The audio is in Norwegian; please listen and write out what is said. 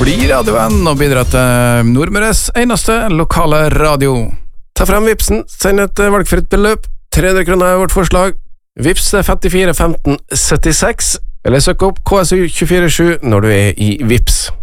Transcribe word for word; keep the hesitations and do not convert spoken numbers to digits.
Bli radiovenn og bidra til Nordmøres eneste lokale radio. Ta frem Vipsen, send et valgfritt beløp. tre hundre kroner er vårt forslag. Vips er femtifire femten syttiseks, eller søk opp K S U to fire sju når du er i Vips.